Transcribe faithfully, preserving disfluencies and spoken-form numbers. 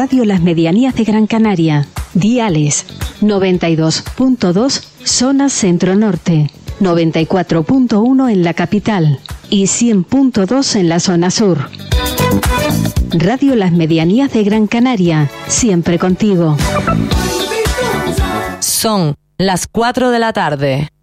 Radio Las Medianías de Gran Canaria. Diales noventa y dos punto dos zona centro-norte, noventa y cuatro punto uno en la capital y cien punto dos en la zona sur. Radio Las Medianías de Gran Canaria, siempre contigo. Son las cuatro de la tarde.